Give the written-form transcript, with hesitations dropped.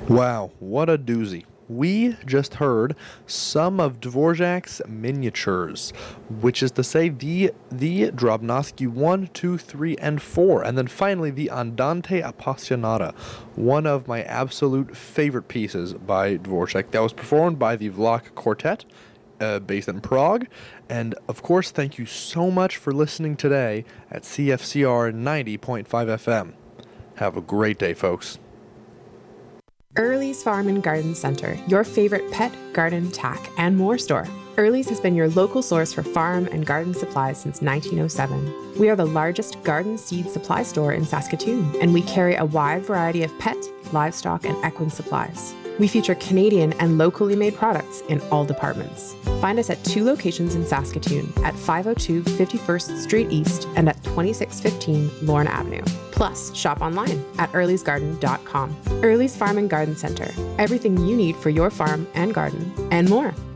Wow, what a doozy. We just heard some of Dvorak's miniatures, which is to say the Drobnovsky 1, 2, 3, and 4, and then finally the Andante Appassionata, one of my absolute favorite pieces by Dvorak that was performed by the Vlach Quartet, based in Prague. And of course, thank you so much for listening today at CFCR 90.5 FM. Have a great day, folks. Early's Farm and Garden Center, your favorite pet, garden, tack, and more store. Early's has been your local source for farm and garden supplies since 1907. We are the largest garden seed supply store in Saskatoon, and we carry a wide variety of pet, livestock, and equine supplies. We feature Canadian and locally made products in all departments. Find us at 2 locations in Saskatoon, at 502 51st Street East and at 2615 Lorne Avenue. Plus, shop online at earlysgarden.com. Early's Farm and Garden Center. Everything you need for your farm and garden, and more.